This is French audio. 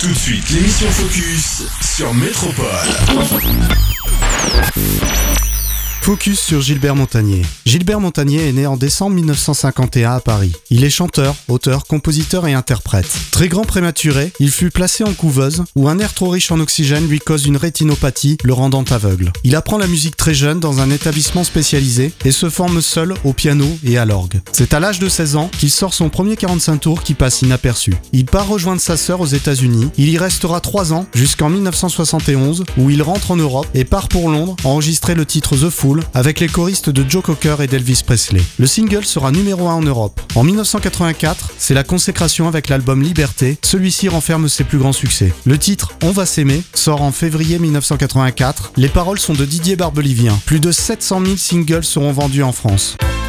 Tout de suite, l'émission Focus sur Métropole. Focus sur Gilbert Montagné. Gilbert Montagné est né en décembre 1951 à Paris. Il est chanteur, auteur, compositeur et interprète. Très grand prématuré, il fut placé en couveuse où un air trop riche en oxygène lui cause une rétinopathie, le rendant aveugle. Il apprend la musique très jeune dans un établissement spécialisé et se forme seul au piano et à l'orgue. C'est à l'âge de 16 ans qu'il sort son premier 45 tours qui passe inaperçu. Il part rejoindre sa sœur aux États-Unis. Il y restera 3 ans jusqu'en 1971 où il rentre en Europe et part pour Londres enregistrer le titre The Fool avec les choristes de Joe Cocker et d'Elvis Presley. Le single sera numéro 1 en Europe. En 1984, c'est la consécration avec l'album Liberté. Celui-ci renferme ses plus grands succès. Le titre On va s'aimer sort en février 1984. Les paroles sont de Didier Barbelivien. Plus de 700 000 singles seront vendus en France.